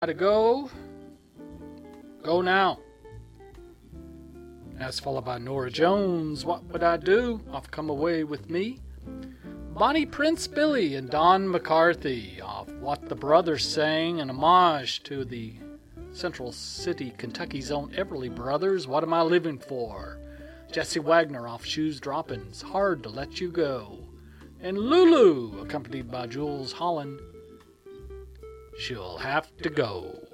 Gotta go. Go now. As followed by Nora Jones, What Would I Do? Off Come Away With Me. Bonnie Prince Billy and Don McCarthy off What the Brothers Sang, an homage to the Central City, Kentucky's own Everly Brothers, What Am I Living For? Jesse Wagner off Shoes Droppin's Hard to Let You Go. And Lulu, accompanied by Jules Holland, She'll Have to Go.